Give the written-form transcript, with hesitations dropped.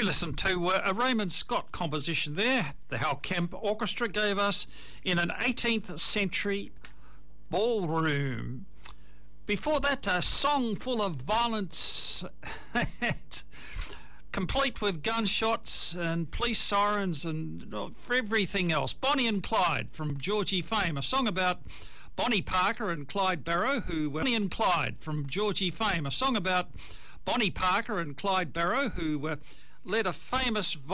We listened to a Raymond Scott composition there. The Hal Kemp Orchestra gave us In an 18th Century Ballroom. Before that, a song full of violence, complete with gunshots and police sirens and everything else. Bonnie and Clyde from Georgie Fame, a song about Bonnie Parker and Clyde Barrow, Bonnie and Clyde from Georgie Fame, a song about Bonnie Parker and Clyde Barrow, who led a famous